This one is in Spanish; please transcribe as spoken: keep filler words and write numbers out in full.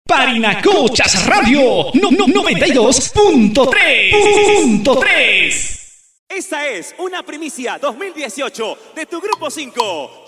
Parinacochas Radio no, no, noventa y dos punto tres. Esta es una primicia dos mil dieciocho de tu Grupo cinco.